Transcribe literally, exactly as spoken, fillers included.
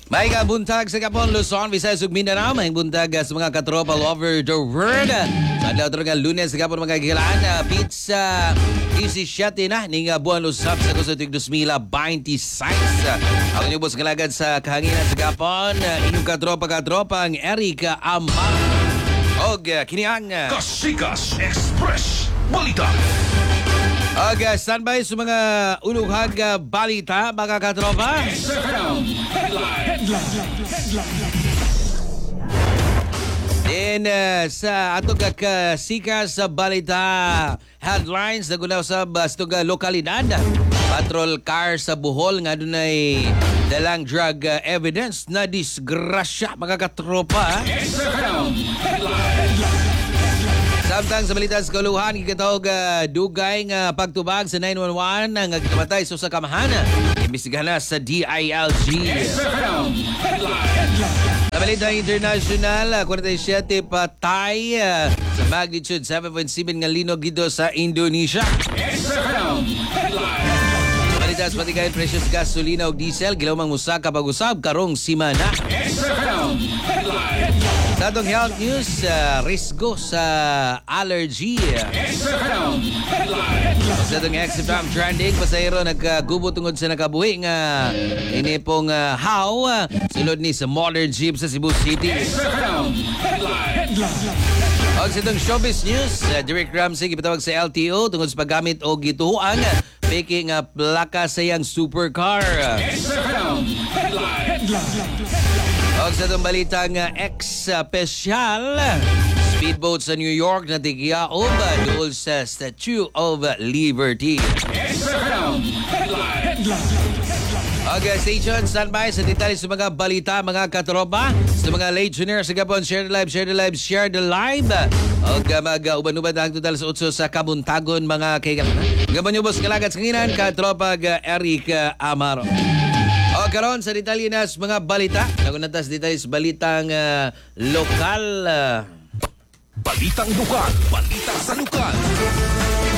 May nga buntag sa Kapon, Luzon, Visayas ug Mindanao. May buntag sa mga katropa all over the world. Sa adlaw nga Lunes sa Kapon mga kikilaan, pizza disisiete na ning buwan usab sa kusutig dos mil veintiséis. Ako niyo boss kalagad sa kahanginan sa Kapon, inyong katropa-katropa ang Erika Amar. Og kini ang Kasikas Express Balita. Og standby sa mga ulughag balita mga katropa. Then uh, sa ato kasikas sa balita headlines nagunaw sa bastuga lokalidad. Patrol car sa Bohol nga dunay dalang drug uh, evidence na disgrasya mga katropa. Samtang sa balita sa kaluhan, gikatawag uh, dugay nga pagtubag sa nine one one nga gikamatay sa kamahana. Imbestigahan na sa D I L G. Sa balita international, forty-seven patay uh, sa magnitude seven point seven nga linog dito sa Indonesia. Sa balita sa patikayan presyo sa gasolina o diesel, gilawang musaka pag-usab karong simana. Sa atong health news, uh, risgo sa allergy. Sa atong X-F M trending, pasahero nagkagubo tungod sa nakabuhi nga ini pong uh, how uh, sulod ni sa modern jeep sa Cebu City. O sa itong showbiz news, uh, Derek Ramsey ipatawag sa L T O tungod sa paggamit o gituhuan peke nga plaka sa iyang supercar. O sa itong balita nga ex-special speedboat sa New York na tigiaob dool sa Statue of Liberty. Okay, station, standby sa detalye sa mga balita, mga katropa. Sa mga legionnaires sa Gabon, share the live, share the live, share the live. O mag-uban-uban na total sa utso sa Kabuntagon, mga kaigalan. Gabon nyo boss, kalagat sa nginan, katropa Erika Amaro. O karon sa detalye na sa mga balita. Nagunatas detalye sa balitang uh, lokal. Uh, Balitang lokal, balita sa lokal.